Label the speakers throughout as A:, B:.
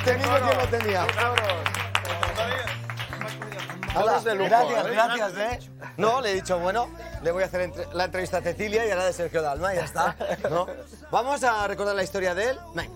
A: tenido quien lo tenía. Hola, gracias, No, le he dicho, bueno, le voy a hacer la entrevista a Cecilia y ahora de Sergio Dalma, y ya está, ¿no? Vamos a recordar la historia de él. Venga.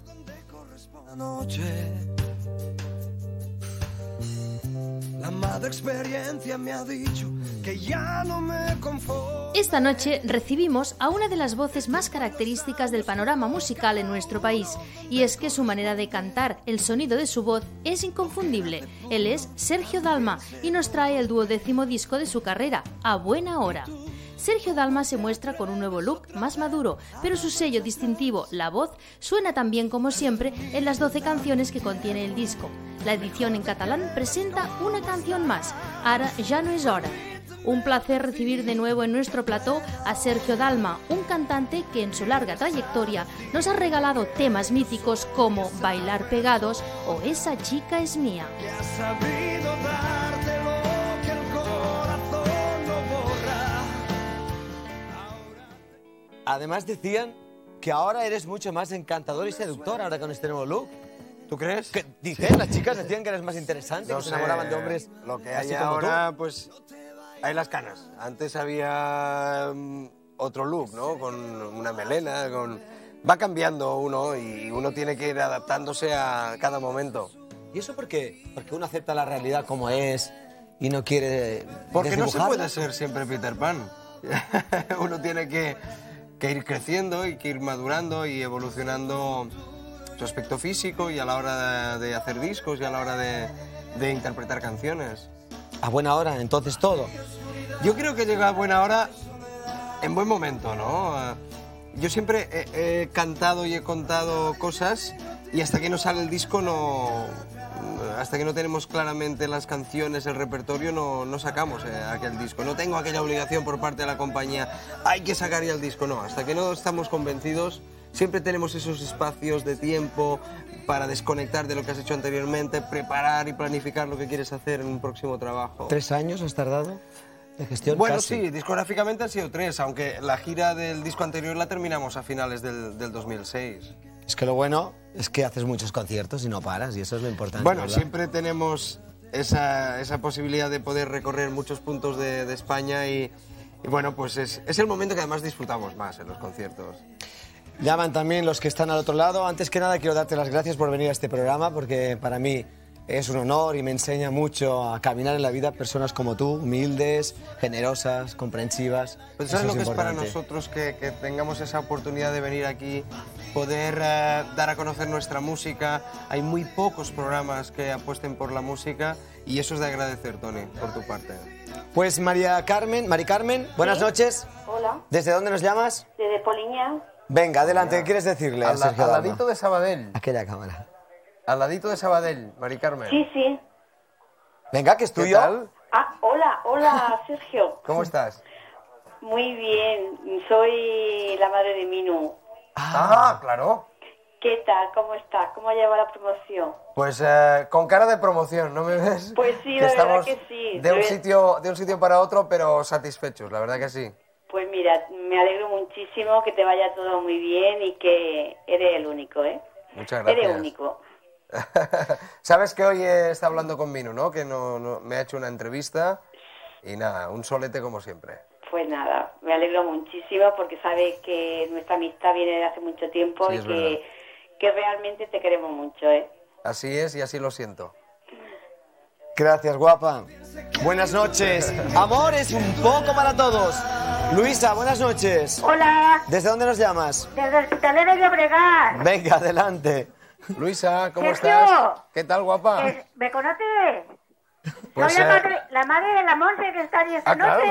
B: La mala experiencia me ha dicho que ya no me conformo.
C: Esta noche recibimos a una de las voces más características del panorama musical en nuestro país, y es que su manera de cantar, el sonido de su voz, es inconfundible. Él es Sergio Dalma y nos trae el 12º disco de su carrera, A Buena Hora. Sergio Dalma se muestra con un nuevo look más maduro, pero su sello distintivo, la voz, suena también como siempre en las 12 canciones que contiene el disco. La edición en catalán presenta una canción más, Ara ja no és hora. Un placer recibir de nuevo en nuestro plató a Sergio Dalma, un cantante que en su larga trayectoria nos ha regalado temas míticos como Bailar Pegados o Esa chica es mía.
A: Además decían que ahora eres mucho más encantador y seductor ahora con este nuevo look. ¿Tú crees? ¿Qué dicen? Las chicas decían que eres más interesante,
D: No
A: que se
D: sé,
A: enamoraban de hombres
D: lo que
A: así
D: hay
A: como
D: ahora,
A: tú.
D: pues hay las canas. Antes había otro look, ¿no? Con una melena, va cambiando uno y uno tiene que ir adaptándose a cada momento.
A: ¿Y eso por qué? Porque uno acepta la realidad como es y no quiere
D: Porque no se
A: desdibujarla.
D: puede ser siempre Peter Pan. Uno tiene que ir creciendo y que ir madurando y evolucionando su aspecto físico y a la hora de hacer discos y a la hora de interpretar canciones.
A: A buena hora, entonces todo.
D: Yo creo que llega a buena hora en buen momento, ¿no? Yo siempre he cantado y he contado cosas y hasta que no sale el disco hasta que no tenemos claramente las canciones, el repertorio, no sacamos aquel disco. No tengo aquella obligación por parte de la compañía, hay que sacar ya el disco, no. Hasta que no estamos convencidos, siempre tenemos esos espacios de tiempo para desconectar de lo que has hecho anteriormente, preparar y planificar lo que quieres hacer en un próximo trabajo.
A: 3 años has tardado de gestión.
D: Bueno,
A: casi.
D: sí, discográficamente han sido 3, aunque la gira del disco anterior la terminamos a finales del 2006.
A: Es que lo bueno es que haces muchos conciertos y no paras, y eso es lo importante.
D: Bueno,
A: ¿verdad?
D: siempre tenemos esa posibilidad de poder recorrer muchos puntos de España y bueno, pues es el momento que además disfrutamos más en los conciertos.
A: Llaman también los que están al otro lado. Antes que nada quiero darte las gracias por venir a este programa, porque para mí es un honor y me enseña mucho a caminar en la vida personas como tú, humildes, generosas, comprensivas.
D: Pues ¿sabes lo que es para
A: importante.
D: nosotros que tengamos esa oportunidad de venir aquí, poder dar a conocer nuestra música? Hay muy pocos programas que apuesten por la música y eso es de agradecer, Tony, por tu parte.
A: Pues Mari Carmen, buenas noches.
E: Hola,
A: ¿Desde dónde nos llamas?
E: desde Poliña.
A: Venga, adelante, ¿qué quieres decirle a
D: Al
A: Sergio Dalma?
D: ladito de Sabadell.
A: Aquella cámara.
D: Al ladito de Sabadell, Mari Carmen.
E: Sí, sí.
A: Venga, que es
D: ¿Qué
A: tuyo.
D: tal?
E: Ah, hola, Sergio.
D: ¿Cómo estás?
E: Muy bien, soy la madre de Minu.
D: Ah, claro.
E: ¿Qué tal? ¿Cómo estás? ¿Cómo lleva la promoción?
D: Pues con cara de promoción, ¿no me ves?
E: Pues sí,
D: Que
E: la verdad
D: estamos
E: que sí.
D: de un sitio para otro, pero satisfechos, la verdad que sí.
E: Pues mira, me alegro muchísimo que te vaya todo muy bien y que eres el único, ¿eh?
D: Muchas gracias.
E: Eres único.
D: Sabes que hoy está hablando con Minu, ¿no? Que no me ha hecho una entrevista y nada, un solete como siempre.
E: Pues nada, me alegro muchísimo porque sabes que nuestra amistad viene de hace mucho tiempo
D: Sí,
E: y
D: es verdad.
E: que realmente te queremos mucho, ¿eh?
D: Así es y así lo siento.
A: Gracias, guapa. Buenas noches. Amor es un poco para todos. Luisa, buenas noches.
F: Hola,
A: ¿Desde dónde nos llamas?
F: desde el Hospitalet de Llobregat.
A: Venga, adelante.
D: Luisa, ¿cómo
F: Sergio.
D: estás? ¿Qué tal, guapa?
F: ¿Me conoces?
D: Pues,
F: Soy la madre de la Monse que está ahí esta
D: claro,
F: noche.